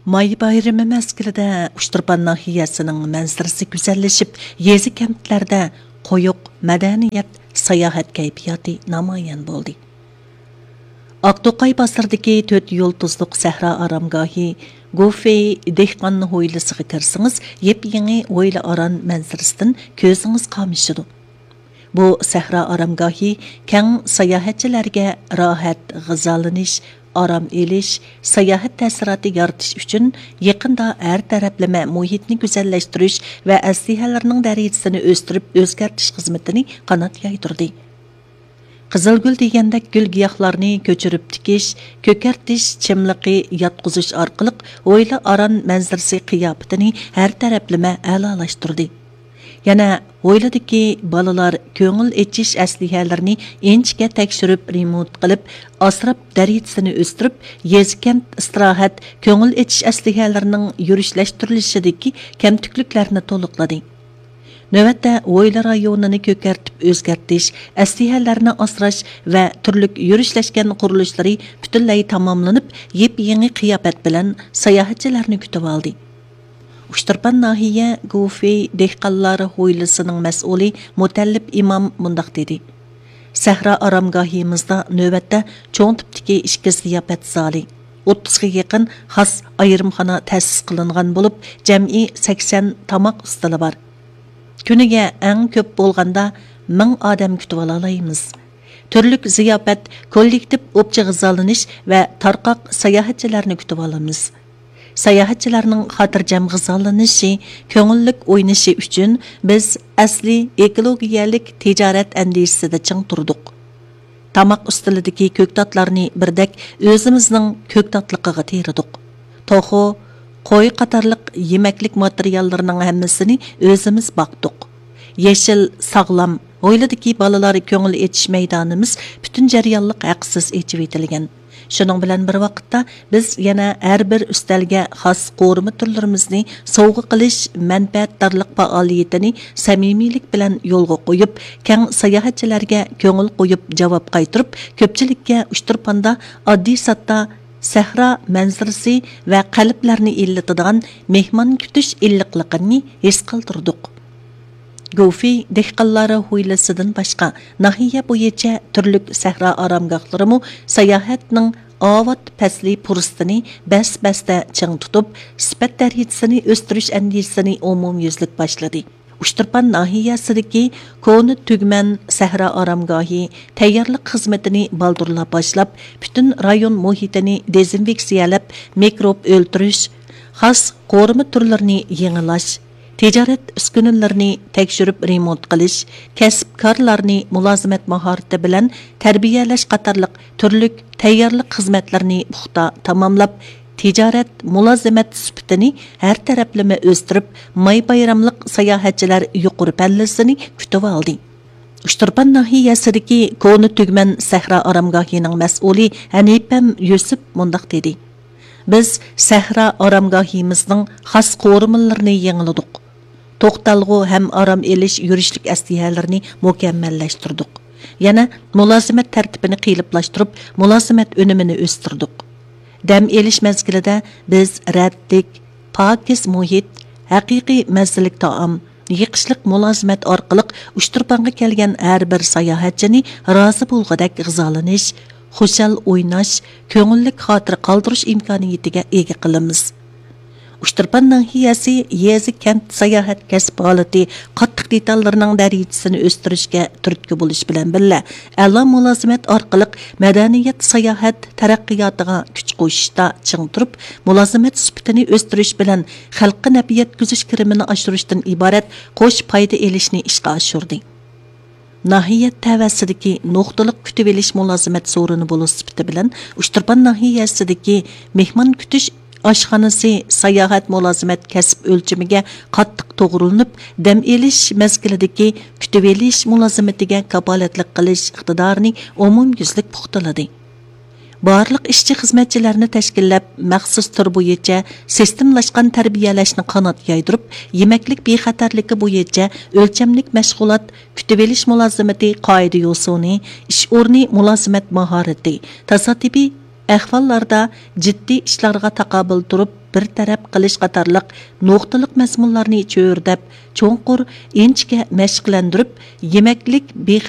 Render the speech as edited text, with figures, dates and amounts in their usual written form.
May bayrami mezgilida Uchturpan nahiyasining manzarasi güzelleşip, yezi kentlarda qo'yiq madaniyat sayohat kayfiyati namoyon bo'ldi. Aqto'qay bosardagi 4 yulduzliq sahro aramgohi Gofey dehqonni ho'ylisiga kirsangiz, yep-yangi o'yla aran manzarasidan ko'zingiz qamishidi. Bu sahro aramgohi keng sayohatchilarga rohat, g'izalanish, aram elish, sayohat ta'siroti yaratish uchun yaqinda har taraflama muhitni go'zallashtirish va aslihalarning darajasini o'stirib o'zgartirish xizmatini qanot yaydirdi. Qizilgul degandek gul giyohlarni ko'chirib tikish, ko'kartish, chimliqi yotqizish orqali o'yla aran manzarasi qiyofatini har taraflama a'lolashtirdi. Yana o'yladiki balalar ko'ngil echish aslihalarini inchga tekshirib remont qilib, asrab darajasini o'stirib, yezkent istirohat ko'ngil echish aslihalarining yurishlashtirilishidagi kamtukliklarni to'liqladi. Navbatda o'yla rayonini ko'kartib o'zgartish, aslihalarni asrash va turli yurishlashgan qurilishlari butunlay tamomlanib, yep-yangi qiyofat bilan sayohatchilarni kutib oldi. Uchturpan nahiya Gofey dehqonlari ho'ylisining mas'uli Mutallib imom mundaq dedi. Sahra aramgohimizda navbatda cho'ng tipdagi ishki ziyofat zali 30 ga yaqin xos ayrimxona ta'sis qilingan bo'lib, jam'i 80 tamoq ustili bor. Kuniga eng ko'p bo'lganda 1000 odam kutib olaymiz. Turli ziyofat, kollektiv o'pchi g'izalanish va tarqoq sayohatchilarni kutib olamiz. Sayohatchilarning xotirjam g'izallanishi, ko'ngillik o'ynashi uchun biz asli ekologiyalik tijorat andisida ching turdik. Tamoq ustilidagi ko'ktatlarni birdek o'zimizning ko'ktatliqiga teridik. To'xo, qo'y qatorliq yemaklik materiallarining hammasini o'zimiz boqdik. Yeshil, sog'lom, o'yladiki balalar ko'ngil etish maydonimiz butun jarayonlik haqsiz echib etilgan. Shuning bilan bir vaqtda biz yana har bir ustalga xos qo'rima turlarimizni sovg'a qilish manfaatdorlik faoliyatini samimiylik bilan yo'lga qo'yib, keng sayohatchilarga ko'ngil qo'yib javob qaytirib, ko'pchilikka Uchturpanda oddiy sotda sahra manzarasi va qalblarni illatadigan mehmon kutish illiqligini his qildirdik. Gofey dehqonlari ho'ylasidan boshqa nahiya bo'yicha turli sahra aramgohlarimi sayohatning avot pasli fursatini bas-basda ching tutib, sifat darajasini o'stirish andisini umumyuzlik boshladi. Uchturpan nahiyasidagi Koni Tugman sahra aramgohi tayyorlik xizmatini baldurlab boshlab, butun rayon muhitini dezinfeksiyalab, mikrob o'ldirish, xos qo'rima turlarini yangilash, tijorat uskunalarini tekshirib remont qilish, kasbkorlarni mulozimat mahorati bilan tarbiyalash qatorliq turli tayyorlik xizmatlarini puxta tamomlab, tijorat mulozimat sifatini har taraflama o'stirib, may bayramlik sayohatchilar yuqori pallasini kutib oldi. Uchturpan nahiyasidagi Koni Tugman sahra aramgohining mas'uli Hanipam Yusuf mundaq dedi. Biz sahra aramgohimizning xos qo'rimallarini yangiladik. To'xtalg'u ham aram elish yurishlik aslihalarini mukammallashtirdik. Yana mulozimat tartibini qiyinlashtirib, mulozimat unumini o'stirdik. Dam elish mezgilida biz raddik, pokiz muhit, haqiqiy mazzilik taom, yiqishlik mulozimat orqali Uchturpanga kelgan har bir sayohatchini rozi bo'lg'adak g'izalanish, xushal o'ynash, ko'ngillik xotir qoldirish imkoniyatiga ega qilamiz. Uchturpan nahiyasi yezi kent sayohat kasb holati qattiq detallarining darajasini o'stirishga turtki bo'lish bilan birga, a'lo mulozimat orqali madaniyat sayohat taraqqiyotiga kuch qo'shishda ching turib, mulozimat sifatini o'stirish bilan xalqqa naf yetkazish kirimini oshirishdan iborat qo'sh foyda elishni ishga oshirdi. Nahiyat tavasidagi nuqtaliq kutib olish mulozimat so'rini bo'lish sifati bilan Uchturpan nahiyasidagi mehmon kutish oshxonasi sayohat mulozimat kasb o'lchamiga qattiq to'g'rilanib, dam elish mezgilidagi kutib olish mulozimatiga kapolatlik qilish iqtidorini umumyuzlik puxtaladi. Barliq ishchi xizmatchilarni tashkillab, maxsus tur bo'yicha sistemlashgan tarbiyalashni qanot yaydirib, yemaklik bexatarligi bo'yicha o'lchamlik mashg'ulot, kutib olish mulozimati qoida yosuni, ish o'rni mulozimat mahorati, tasodifiy ahvollarda jiddiy ishlarga taqobil turib, bir taraf qilish qatorliq nuqtaliq mazmunlarni cho'rdab, cho'nqur, inchga mashqlantirib, yemaklik